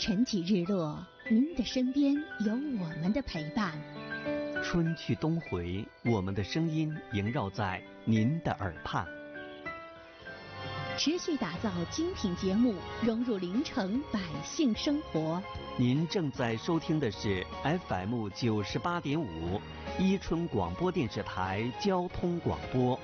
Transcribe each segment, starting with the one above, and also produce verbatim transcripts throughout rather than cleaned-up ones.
晨起日落，您的身边有我们的陪伴。 春去冬回，我们的声音萦绕在您的耳畔。 持续打造精品节目，融入临城百姓生活。 您正在收听的是 F M 九十八点五，伊春广播电视台交通广播。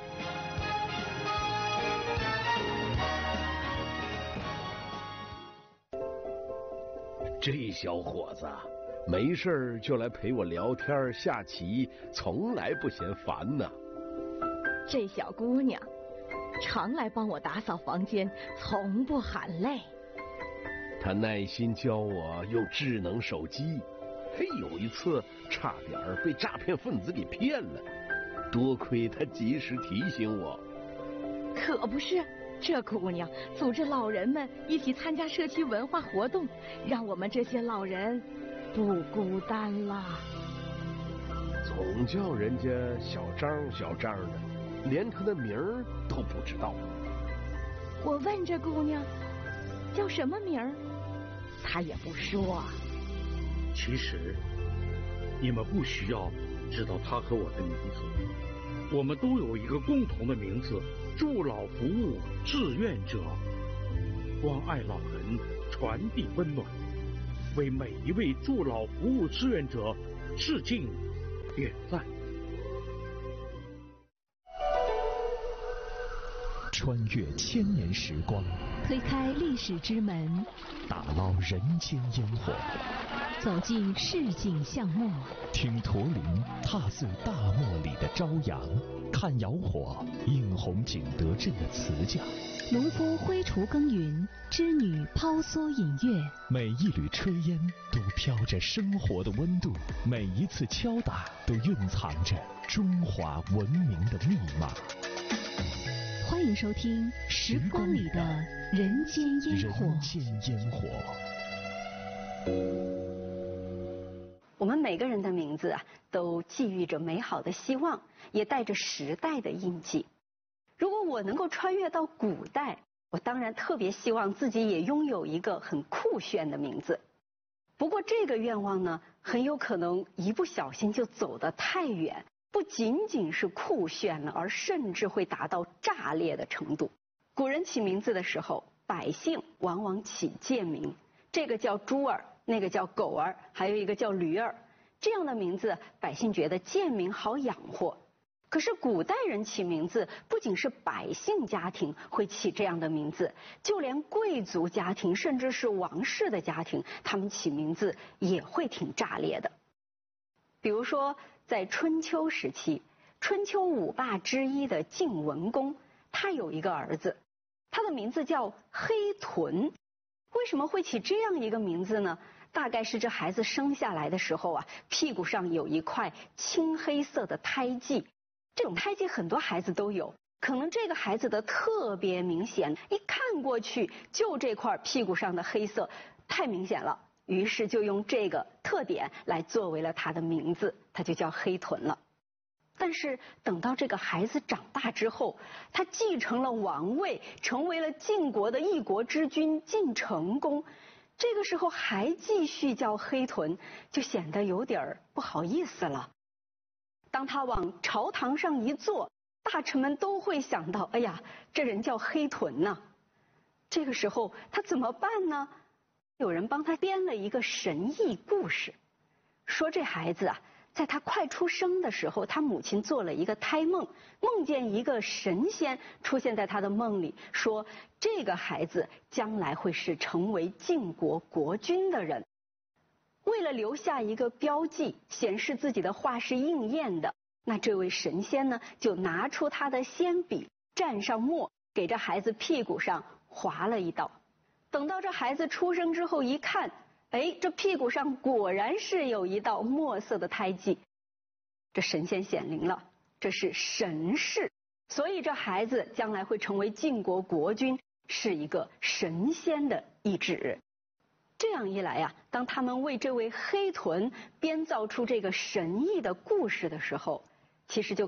这小伙子没事儿就来陪我聊天下棋，从来不嫌烦呢。 这小姑娘常来帮我打扫房间，从不喊累。 她耐心教我用智能手机，嘿，有一次差点被诈骗分子给骗了，多亏她及时提醒我。 可不是，这姑娘组织老人们一起参加社区文化活动，让我们这些老人不孤单了。 总叫人家小张小张的，连他的名儿都不知道。 我问这姑娘叫什么名儿，她也不说。 其实你们不需要知道她和我的名字，我们都有一个共同的名字：助老服务志愿者，关爱老人，传递温暖，为每一位助老服务志愿者致敬点赞。 穿越千年时光， 推开历史之门， 打捞人间烟火， 走进市井巷陌， 听驼铃踏碎大漠里的朝阳，看窑火映红景德镇的瓷匠， 农夫挥锄耕耘，织女抛梭引乐， 每一缕炊烟都飘着生活的温度，每一次敲打都蕴藏着中华文明的密码。 欢迎收听《时光里的人间烟火》。 人间烟火。 我们每个人的名字啊，都寄予着美好的希望，也带着时代的印记。如果我能够穿越到古代，我当然特别希望自己也拥有一个很酷炫的名字。不过这个愿望呢，很有可能一不小心就走得太远，不仅仅是酷炫了，而甚至会达到炸裂的程度。古人起名字的时候，百姓往往起贱名，这个叫猪儿，那个叫狗儿，还有一个叫驴儿，这样的名字百姓觉得贱名好养活。可是古代人起名字，不仅是百姓家庭会起这样的名字，就连贵族家庭甚至是王室的家庭，他们起名字也会挺炸裂的。比如说在春秋时期，春秋五霸之一的晋文公，他有一个儿子，他的名字叫黑豚。为什么会起这样一个名字呢？大概是这孩子生下来的时候啊，屁股上有一块青黑色的胎记，这种胎记很多孩子都有，可能这个孩子的特别明显，一看过去就这块屁股上的黑色太明显了，于是就用这个特点来作为了他的名字，他就叫黑豚了。但是等到这个孩子长大之后，他继承了王位，成为了晋国的一国之君晋成公，这个时候还继续叫黑豚，就显得有点不好意思了。当他往朝堂上一坐，大臣们都会想到，哎呀，这人叫黑豚呐。这个时候他怎么办呢？有人帮他编了一个神异故事，说这孩子啊，在他快出生的时候，他母亲做了一个胎梦，梦见一个神仙出现在他的梦里，说这个孩子将来会是成为晋国国君的人。为了留下一个标记，显示自己的话是应验的，那这位神仙呢，就拿出他的铅笔，蘸上墨，给这孩子屁股上划了一道。等到这孩子出生之后一看，哎，这屁股上果然是有一道墨色的胎记。这神仙显灵了，这是神事，所以这孩子将来会成为晋国国君，是一个神仙的意旨。这样一来呀、啊，当他们为这位黑豚编造出这个神异的故事的时候，其实就